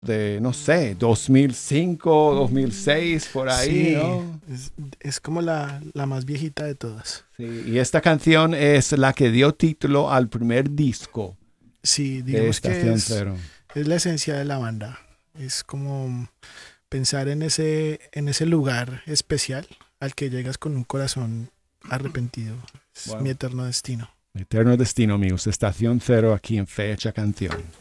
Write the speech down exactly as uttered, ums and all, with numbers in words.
de, no sé, dos mil cinco, dos mil seis, por ahí, Sí, ¿no? es, es como la, la más viejita de todas. Sí, y esta canción es la que dio título al primer disco Sí, de digamos que Estación es, Cero. es la esencia de la banda. Es como pensar en ese, en ese lugar especial al que llegas con un corazón arrepentido. Es mi Bueno, eterno destino. Eterno Destino, amigos. Estación Cero aquí en Fecha Canción.